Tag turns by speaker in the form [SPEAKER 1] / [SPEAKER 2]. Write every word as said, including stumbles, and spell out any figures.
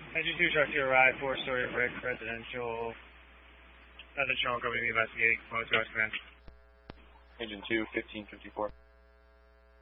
[SPEAKER 1] Engine two, truck to arrive, four-story brick, residential. Another channel company investigating, Motor Command.
[SPEAKER 2] Engine two, fifteen fifty-four.